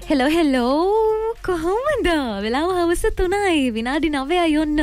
Hello කොහොමද? වෙලාව හවස 3යි විනාඩි 9යි යොන්න.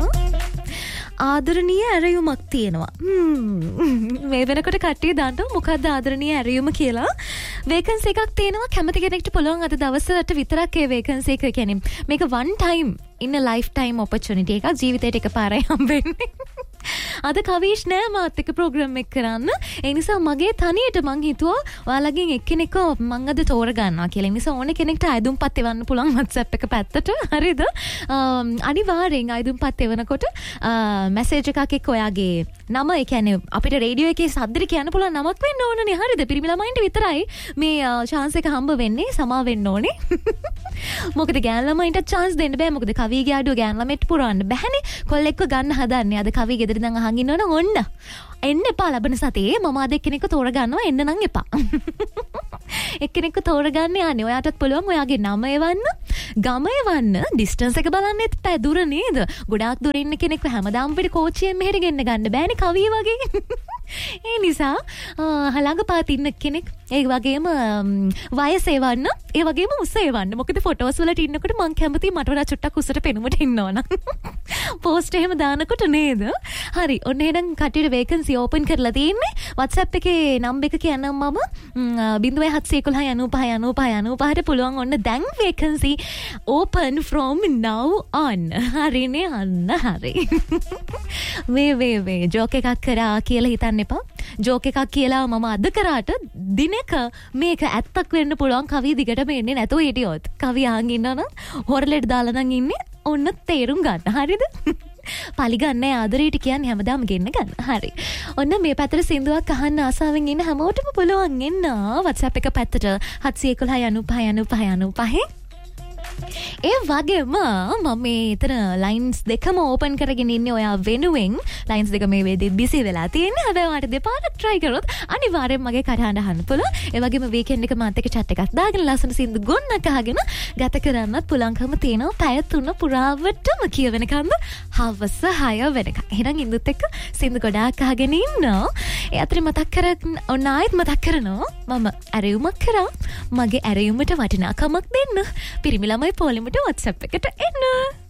ආදරණීය ඇරයුමක් තියෙනවා. මේ වෙනකොට කට්ටිය දන්නවා මොකද්ද ආදරණීය ඇරයුම කියලා? වේකන්සි එකක් තියෙනවා. කැමති කෙනෙක්ට පුළුවන් අද දවසට විතරක් ඒ වේකන්සි එක කියන්නේ මේක one time in a lifetime opportunity එකක්. ජීවිතේට එකපාරයි හම්බෙන්නේ. අද කවීෂ් නෑ මාත් එක්ක ප්‍රෝග්‍රෑම් එක කරන්න. ඒ නිසා මගේ තනියට මං හිතුවා ඔයාලගෙන් එක්කෙනෙක්ව මං අද තෝරගන්නවා කියලා. ඒ නිසා ඕනේ කෙනෙක්ට අයදුම්පත් එවන්න පුළුවන් WhatsApp එක පැත්තට. හරිද? අනිවාර්යෙන් අයදුම්පත් එවනකොට මැසේජ් එකක් එක්ක ඔයාගේ නම, ඒ කියන්නේ අපිට රේඩියෝ එකේ සද්දෙට කියන්න පුළුවන් නමක් වෙන්න ඕනනේ. හරිද? පිරිමි ළමයින්ට විතරයි මේ chance එක හම්බ වෙන්නේ. සමා වෙන්න ඕනේ. මොකද ගෑන් ළමයින්ට chance දෙන්න බෑ. මොකද කවිගේ ආඩුව ගෑන් ළමයින්ට පුරවන්න බෑනේ. කොල්ලෙක්ව ගන්න හදන්නේ. අද කවි ගෙදර ඉඳන් අහන් ඉන්නවනම් ඔන්න එන්න එපා ලබන සතියේ මම අද එක්කෙනෙක්ව තෝරගන්නවා. එන්න නම් එපා. එක්කෙනෙක්ව තෝරගන්න යන්නේ. ඔයාටත් පුළුවන් ඔයාගේ නම එවන්න, ගම එවන්න, ඩිස්ටන්ස් එක බලන්නෙත් බෑ. දුර නේද? ගොඩාක් දුර ඉන්න කෙනෙක්ව හැමදාම පිට කෝච්චියෙන් මෙහෙට ගෙන්න ගන්න බෑනේ කවිය වගේ. ඒ නිසා ළඟ පාත ඉන්න කෙනෙක්, ඒ වගේම වයස එවන්න, ඒ වගේම උස එවන්න. මොකද ෆොටෝස් වලට ඉන්නකොට මං කැමති මට වඩා චුට්ටක් උසට පෙනුමට ඉන්නවනම් පෝස්ට් එහෙම දානකොට නේද? හරි. ඔන්න එහෙනම් කටියට වේකන්සි ඕපන් කරලා තියෙන්නේ. WhatsApp එකේ නම්බර් එක කියන්නම් මම 0795959595ට පුළුවන්. ඔන්න දැන් vacancy open from now on. හරිනේ? අන්න හරි. වේ ජෝක් එකක් කරා කියලා හිතන්න එපා. ජෝක් එකක් කියලා මම අද කරාට දිනක මේක ඇත්තක් වෙන්න පුළුවන්. කවිය දිගටම එන්නේ නැතුව හිටියොත්. කවිය අහන් ඉන්නවනම් හොරලෙට දාලා නම් ඉන්නේ. ඔන්න තේරුම් ගන්න. හරිද? පලිගන්න ආදරයට කියන්නේ හැමදාම ගෙන්න ගන්න. හරි. ඔන්න මේ පැත්තට සින්දුවක් අහන්න ආසාවෙන් ඉන්න හැමෝටම පුළුවන් එන්න WhatsApp එක පැත්තට 711959595. ඒ වගේම මම මේ එතන ලයින්ස් දෙකම ඕපන් කරගෙන ඉන්නේ ඔයා වෙනුවෙන්. ලයින්ස් දෙක මේ වේදේ බිසි වෙලා තියෙන්නේ. හැබැයි ඔයාට දෙපාරක් try කරොත් අනිවාර්යෙන් මගේ කටහඬ අහන්න පුළුවන්. ඒ වගේම වීකෙන්ඩ් එක මාත් එක්ක chat එකක් දාගෙන ලස්සන සින්දු ගොන්නක් අහගෙන ගත කරන්නත් පුළුවන්කම තියෙනවා. පැය 3 පුරාවටම කියවෙනකම් හවස 6 වෙනකම්. එහෙනම් ඉඳුත් එක්ක සින්දු ගොඩාක් අහගෙන ඉන්න. ඒ අතරේ මතක් කරගන්න ඔන්න ආයෙත් මතක් කරනවා මම ඇරයුමක් කරා. මගේ ඇරයුමට වටිනාකමක් දෙන්න. පිරිමි ළමයි පොලිමට WhatsApp එකට එන්න.